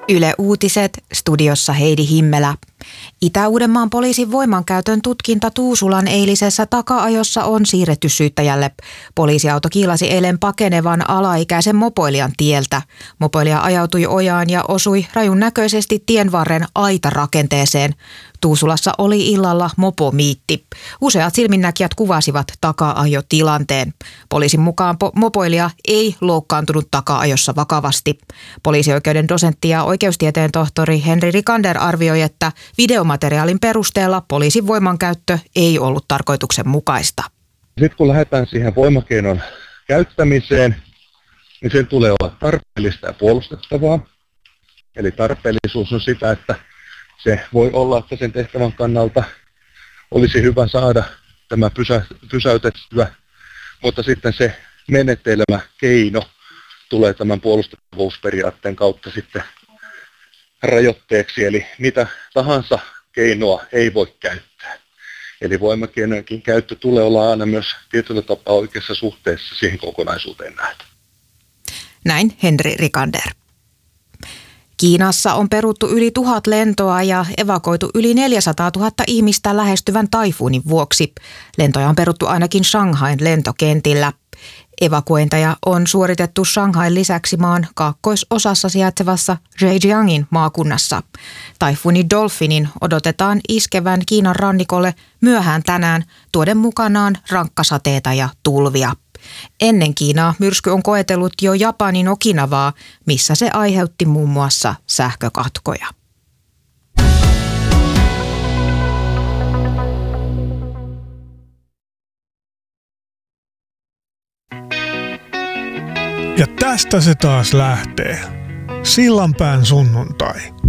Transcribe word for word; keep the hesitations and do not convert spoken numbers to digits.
Yle Uutiset, studiossa Heidi Himmelä. Itä-Uudenmaan poliisin voimankäytön tutkinta Tuusulan eilisessä taka-ajossa on siirretty syyttäjälle. Poliisiauto kiilasi eilen pakenevan alaikäisen mopoilijan tieltä. Mopoilija ajautui ojaan ja osui rajun näköisesti tienvarren aitarakenteeseen. Tuusulassa oli illalla mopomiitti. Useat silminnäkijät kuvasivat taka-ajotilanteen. Poliisin mukaan po- mopoilija ei loukkaantunut taka-ajossa vakavasti. Poliisioikeuden dosentti ja oikeustieteen tohtori Henri Rikander arvioi, että videomateriaalin perusteella poliisin voimankäyttö ei ollut tarkoituksenmukaista. Sitten kun lähdetään siihen voimakeinon käyttämiseen, niin sen tulee olla tarpeellista ja puolustettavaa. Eli tarpeellisuus on sitä, että se voi olla, että sen tehtävän kannalta olisi hyvä saada tämä pysä, pysäytettyä, mutta sitten se menetelmä, keino tulee tämän puolustettavuusperiaatteen kautta sitten rajoitteeksi, eli mitä tahansa keinoa ei voi käyttää. Eli voimakeinojenkin käyttö tulee olla aina myös tietyllä tapaa oikeassa suhteessa siihen kokonaisuuteen nähden. Näin Henri Rikander. Kiinassa on peruttu yli tuhat lentoa ja evakoitu yli neljäsataatuhatta ihmistä lähestyvän taifuunin vuoksi. Lentoja on peruttu ainakin Shanghain lentokentillä. Evakuointeja on suoritettu Shanghain lisäksi maan kaakkoisosassa sijaitsevassa Zhejiangin maakunnassa. Taifuuni Dolphinin odotetaan iskevän Kiinan rannikolle myöhään tänään tuoden mukanaan rankkasateita ja tulvia. Ennen Kiinaa myrsky on koetellut jo Japanin Okinawaa, missä se aiheutti muun muassa sähkökatkoja. Ja tästä se taas lähtee. Sillanpään sunnuntai.